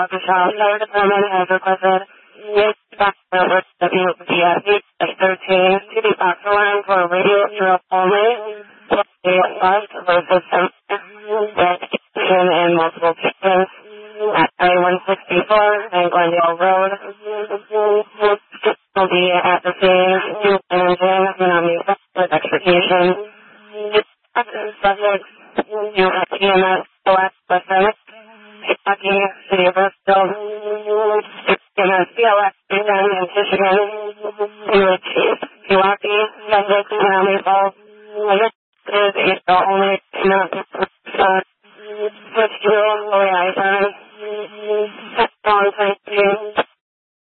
The Child Care Department has requested WPSC 13 to be authorized for radio drill only. Versus in multiple pieces at I-164 and Glendale Road. Will be at the scene and with extrication. Subjects USPMS Select Western Kentucky City of Bristol USPMS CLX in Michigan Pewaukee subjects in Army Falls. This is the only